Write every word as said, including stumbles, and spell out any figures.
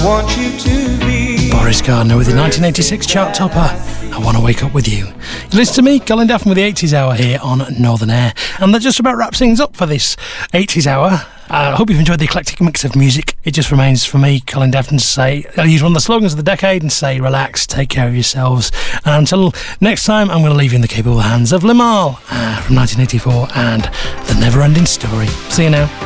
Want you to be. Boris Gardner with the nineteen eighty-six chart topper, I Want to Wake Up With You. You listen to me, Colin Daffin, with the eighties Hour here on Northern Air. And that just about wraps things up for this eighties Hour. I uh, hope you've enjoyed the eclectic mix of music. It just remains for me, Colin Daffin, to say, I'll use one of the slogans of the decade and say, relax, take care of yourselves. And until next time, I'm going to leave you in the capable hands of Limahl uh, from nineteen eighty-four and The Never Ending Story. See you now.